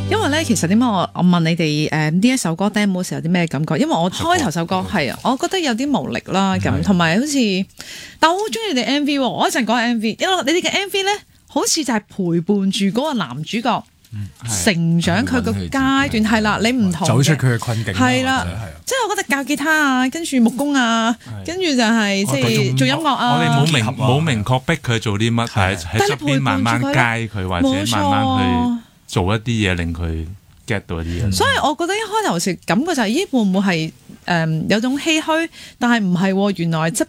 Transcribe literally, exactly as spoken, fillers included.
因為咧，其實點解我我問你哋誒呢一首歌 demo 時有啲咩感覺？因為我開頭首歌係啊，我覺得有啲無力啦咁，同埋好似，但我好中意你哋 M V 喎。我一陣講 M V，因為你哋嘅 M V 咧，好似就係陪伴住嗰個男主角成長佢個階段係啦，你唔同走出佢嘅困境係啦，即係我覺得教吉他啊，跟住木工啊，跟住就係即係做音樂啊。 我哋冇明冇明確逼佢做啲乜，係喺側邊慢慢街佢，或者慢慢去做一啲嘢令佢 get 到啲嘢。 所以我覺得一開頭時感覺就係咦會唔會係誒有種唏噓，但係唔係喎，原來側